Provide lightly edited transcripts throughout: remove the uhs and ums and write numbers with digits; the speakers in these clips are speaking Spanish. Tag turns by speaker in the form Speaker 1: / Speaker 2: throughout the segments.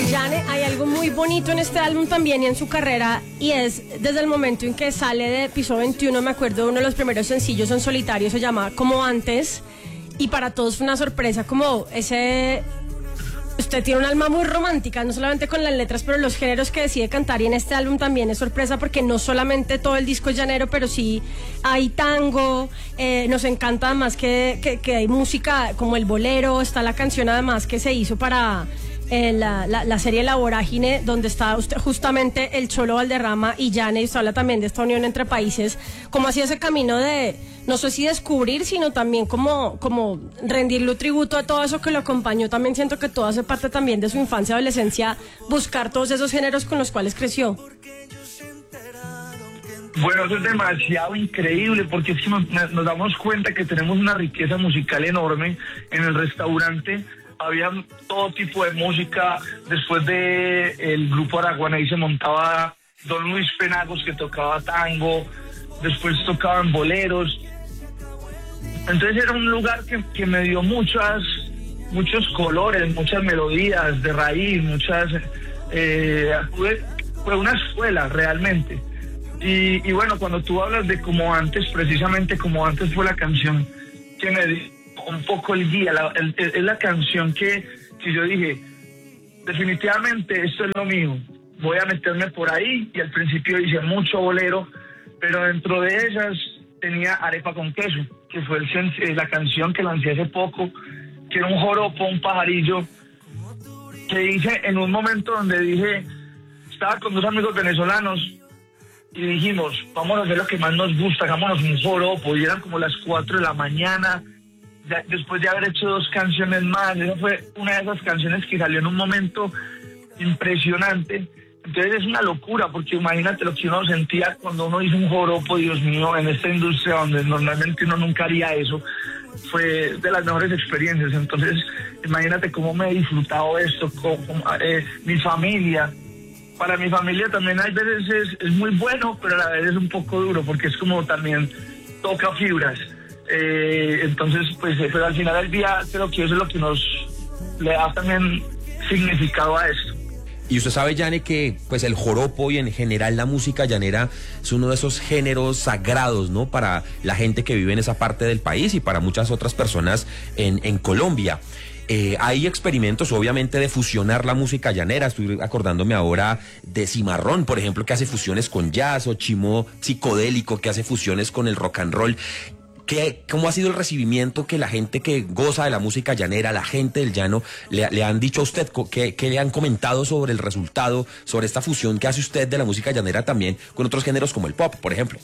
Speaker 1: Yane, hay algo muy bonito en este álbum también y en su carrera, y es desde el momento en que sale de Piso 21, me acuerdo de uno de los primeros sencillos en solitario, se llama Como Antes, y para todos fue una sorpresa, como ese... Usted tiene un alma muy romántica, no solamente con las letras, pero los géneros que decide cantar, y en este álbum también es sorpresa porque no solamente todo el disco es llanero, pero sí hay tango, nos encanta además que hay música como el bolero, está la canción además que se hizo para... la serie La Vorágine, donde está usted, justamente el Cholo Valderrama y Yane, y usted habla también de esta unión entre países. ¿Cómo ha sido ese camino de, no sé si descubrir, sino también como rendirle tributo a todo eso que lo acompañó? También siento que todo hace parte también de su infancia y adolescencia, buscar todos esos géneros con los cuales creció.
Speaker 2: Bueno, eso es demasiado increíble, porque es que nos damos cuenta que tenemos una riqueza musical enorme en el restaurante. Había todo tipo de música. Después de el grupo Araguaney se montaba Don Luis Penagos, que tocaba tango, después tocaban boleros. Entonces era un lugar que me dio muchos colores, muchas melodías de raíz, fue una escuela realmente. Y bueno, cuando tú hablas de Como Antes, precisamente Como Antes fue la canción que me dio un poco el guía, es la canción que yo dije, definitivamente esto es lo mío, voy a meterme por ahí. Y al principio hice mucho bolero, pero dentro de esas tenía Arepa con Queso, que fue la canción que lancé hace poco, que era un joropo, un pajarillo, que hice en un momento donde dije, estaba con dos amigos venezolanos y dijimos, vamos a hacer lo que más nos gusta, hagámonos un joropo, y eran como las 4 de la mañana, después de haber hecho 2 canciones más. Esa fue una de esas canciones que salió en un momento impresionante. Entonces es una locura, porque imagínate lo que uno sentía cuando uno hizo un joropo. Dios mío, en esta industria donde normalmente uno nunca haría eso, fue de las mejores experiencias. Entonces imagínate cómo me he disfrutado esto con mi familia. Para mi familia también hay veces es muy bueno, pero a la vez es un poco duro, porque es como también toca fibras. Entonces, pues al final del día creo que eso es lo que nos le da también significado a esto.
Speaker 3: Y usted sabe, Yane, que pues el joropo y en general la música llanera es uno de esos géneros sagrados, ¿no? Para la gente que vive en esa parte del país y para muchas otras personas en Colombia. Hay experimentos, obviamente, de fusionar la música llanera. Estoy acordándome ahora de Cimarrón, por ejemplo, que hace fusiones con jazz, o Chimo Psicodélico, que hace fusiones con el rock and roll. ¿Cómo ha sido el recibimiento que la gente que goza de la música llanera, la gente del llano, le han dicho a usted? ¿Qué le han comentado sobre el resultado, sobre esta fusión que hace usted de la música llanera también con otros géneros como el pop, por ejemplo?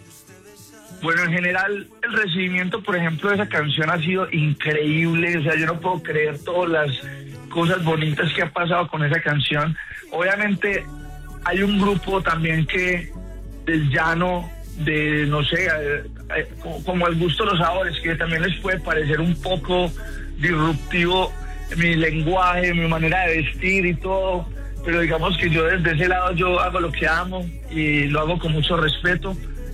Speaker 2: Bueno, en general, el recibimiento, por ejemplo, de esa canción ha sido increíble. O sea, yo no puedo creer todas las cosas bonitas que ha pasado con esa canción. Obviamente, hay un grupo también del llano, de, no sé, como al gusto de los sabores, que también les puede parecer un poco disruptivo mi lenguaje, mi manera de vestir y todo, pero digamos que yo desde ese lado yo hago lo que amo y lo hago con mucho respeto,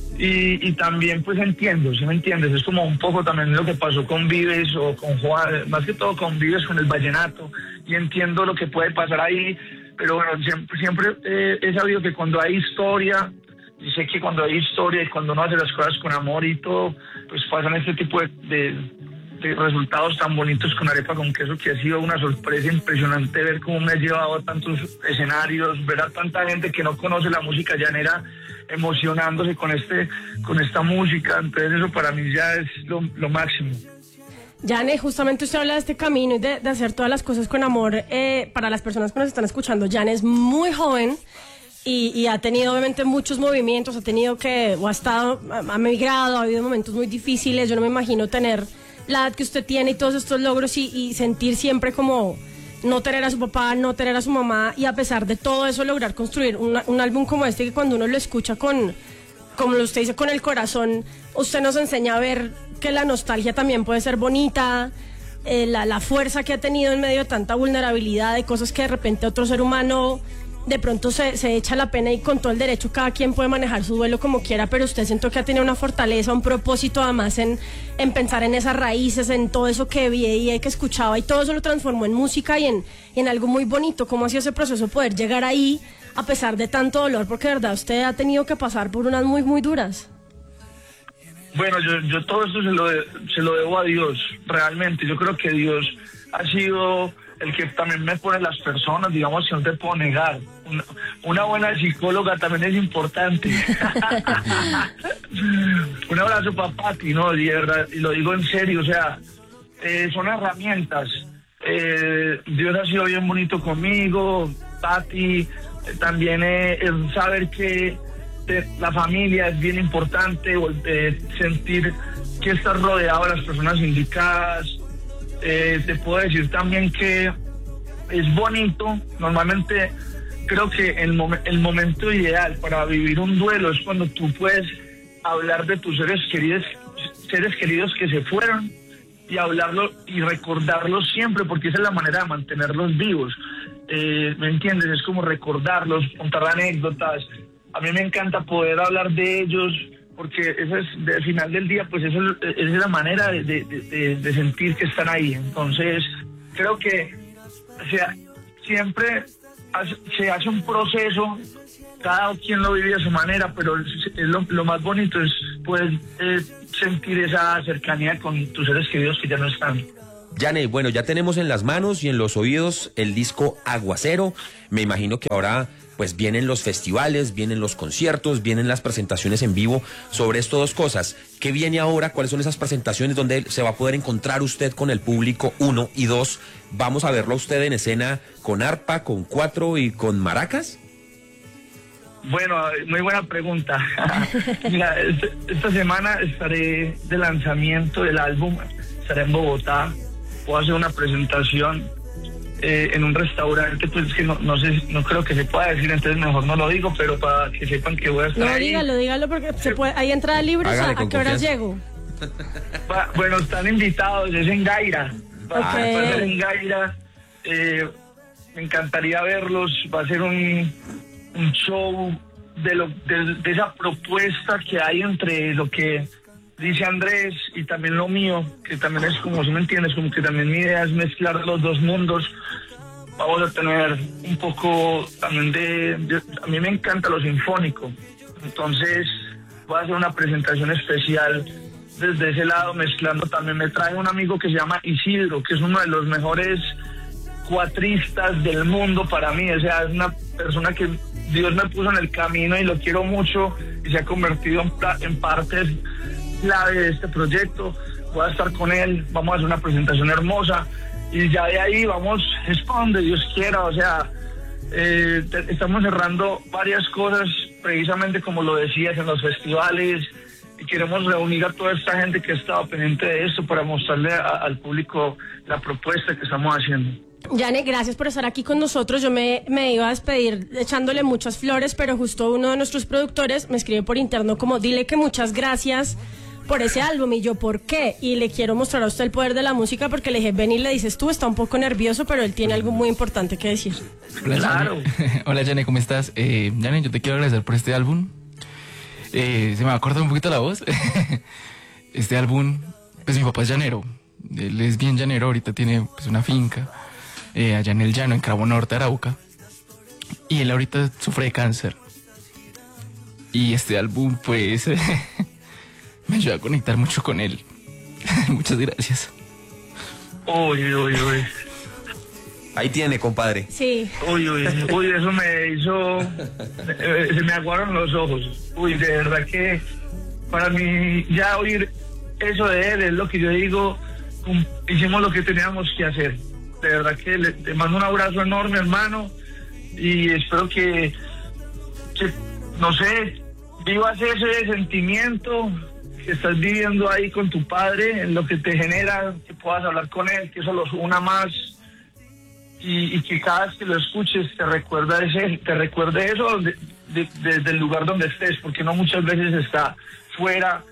Speaker 2: y también pues entiendo, ¿sí me entiendes? Es como un poco también lo que pasó con Vives o con Juan, más que todo con Vives, con el vallenato, y entiendo lo que puede pasar ahí, pero bueno, siempre he sabido que cuando hay historia, y sé que cuando hay historia y cuando uno hace las cosas con amor y todo, pues pasan este tipo de resultados tan bonitos con Arepa con Queso, que ha sido una sorpresa impresionante ver cómo me ha llevado a tantos escenarios, ver a tanta gente que no conoce la música llanera emocionándose con esta música. Entonces eso para mí ya es lo máximo.
Speaker 1: Yane, justamente usted habla de este camino y de hacer todas las cosas con amor. Para las personas que nos están escuchando, Yane es muy joven. Y ha tenido obviamente muchos movimientos, ha migrado, ha habido momentos muy difíciles. Yo no me imagino tener la edad que usted tiene y todos estos logros y sentir siempre como no tener a su papá, no tener a su mamá, y a pesar de todo eso lograr construir un álbum como este, que cuando uno lo escucha como usted dice, con el corazón, usted nos enseña a ver que la nostalgia también puede ser bonita, la fuerza que ha tenido en medio de tanta vulnerabilidad, de cosas que de repente otro ser humano de pronto se echa la pena y con todo el derecho cada quien puede manejar su duelo como quiera, pero usted siento que ha tenido una fortaleza, un propósito además en pensar en esas raíces, en todo eso que veía y que escuchaba y todo eso lo transformó en música y en algo muy bonito. ¿Cómo ha sido ese proceso poder llegar ahí a pesar de tanto dolor? Porque de verdad usted ha tenido que pasar por unas muy, muy duras.
Speaker 2: Bueno, yo todo esto se lo debo a Dios, realmente. Yo creo que Dios ha sido el que también me pone las personas, digamos, que no te puedo negar. Una buena psicóloga también es importante. Un abrazo para Pati, ¿no? Y lo digo en serio, o sea, son herramientas. Dios ha sido bien bonito conmigo, Pati, también el saber que la familia es bien importante, sentir que estás rodeado de las personas indicadas. Te puedo decir también que es bonito. Normalmente creo que el momento ideal para vivir un duelo es cuando tú puedes hablar de tus seres queridos que se fueron y hablarlo y recordarlos siempre, porque esa es la manera de mantenerlos vivos. ¿Me entiendes? Es como recordarlos, contar anécdotas. A mí me encanta poder hablar de ellos, porque eso es, al final del día, pues esa es la manera de sentir que están ahí. Entonces, creo que siempre se hace un proceso, cada quien lo vive a su manera, pero lo más bonito es poder sentir esa cercanía con tus seres queridos que ya no están.
Speaker 3: Yane, bueno, ya tenemos en las manos y en los oídos el disco Aguacero. Me imagino que ahora pues vienen los festivales, vienen los conciertos, vienen las presentaciones en vivo. Sobre estas dos cosas, ¿qué viene ahora? ¿Cuáles son esas presentaciones donde se va a poder encontrar usted con el público? 1 y 2, ¿vamos a verlo a usted en escena con arpa, con cuatro y con maracas?
Speaker 2: Bueno, muy buena pregunta. Mira, esta semana estaré de lanzamiento del álbum, estaré en Bogotá, voy a hacer una presentación en un restaurante, pues que no sé, no creo que se pueda decir, entonces mejor no lo digo, pero para que sepan que voy a estar ahí.
Speaker 1: Dígalo, porque se puede, hay entrada libre. ¿A qué hora llego?
Speaker 2: Bueno, están invitados, es en Gaira. Va a ser en Gaira. Me encantaría verlos. Va a ser un show de esa propuesta que hay entre lo que dice Andrés y también lo mío, que también es como, si me entiendes, como que también mi idea es mezclar los dos mundos. Vamos a tener un poco también a mí me encanta lo sinfónico, entonces voy a hacer una presentación especial desde ese lado, mezclando también. Me trae un amigo que se llama Isidro, que es uno de los mejores cuatristas del mundo para mí, o sea, es una persona que Dios me puso en el camino y lo quiero mucho y se ha convertido en parte clave de este proyecto. Voy a estar con él, vamos a hacer una presentación hermosa y ya de ahí vamos, es para donde Dios quiera. O sea, estamos cerrando varias cosas, precisamente como lo decías, en los festivales, y queremos reunir a toda esta gente que ha estado pendiente de esto para mostrarle al público la propuesta que estamos haciendo.
Speaker 1: Yane, gracias por estar aquí con nosotros. Yo me iba a despedir echándole muchas flores, pero justo uno de nuestros productores me escribe por interno como, dile que muchas gracias por ese álbum. Y yo, ¿por qué? Y le quiero mostrar a usted el poder de la música, porque le dije, ven y le dices tú, está un poco nervioso, pero él tiene algo muy importante que decir.
Speaker 2: Claro.
Speaker 4: Hola, Yane, ¿cómo estás? Yane, yo te quiero agradecer por este álbum. Se me va a cortar un poquito la voz. Este álbum, pues mi papá es llanero, él es bien llanero, ahorita tiene pues una finca allá en el llano, en Cabo Norte, Arauca, y él ahorita sufre de cáncer. Y este álbum, pues, me ayuda a conectar mucho con él. Muchas gracias.
Speaker 2: Uy.
Speaker 3: Ahí tiene, compadre.
Speaker 1: Sí.
Speaker 2: Uy, eso me hizo... se me aguaron los ojos. Uy, de verdad que para mí ya oír eso de él es lo que yo digo, hicimos lo que teníamos que hacer. De verdad que te mando un abrazo enorme, hermano, y espero que no sé, vivas ese sentimiento que estás viviendo ahí con tu padre, en lo que te genera, que puedas hablar con él, que eso los una más, y que cada vez que lo escuches te recuerde eso desde el lugar donde estés, porque no muchas veces está fuera,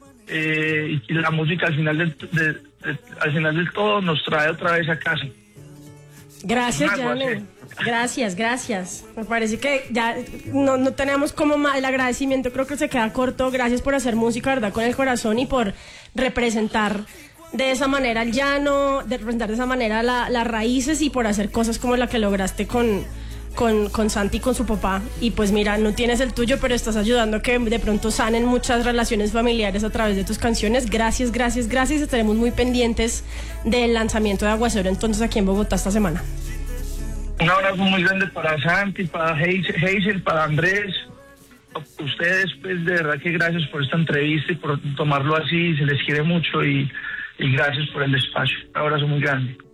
Speaker 2: y la música al final del todo nos trae otra vez a casa.
Speaker 1: Gracias,
Speaker 2: Un aguacero.
Speaker 1: Jane. Gracias. Me parece que ya no tenemos como más el agradecimiento, creo que se queda corto. Gracias por hacer música, ¿verdad? Con el corazón y por representar de esa manera el llano, de representar de esa manera las raíces y por hacer cosas como la que lograste con Santi y con su papá. Y pues mira, no tienes el tuyo, pero estás ayudando a que de pronto sanen muchas relaciones familiares a través de tus canciones. Gracias. Estaremos muy pendientes del lanzamiento de Aguacero entonces aquí en Bogotá esta semana.
Speaker 2: Un abrazo muy grande para Santi, para Hazel, para Andrés. Ustedes, pues de verdad que gracias por esta entrevista y por tomarlo así. Se les quiere mucho y gracias por el espacio. Un abrazo muy grande.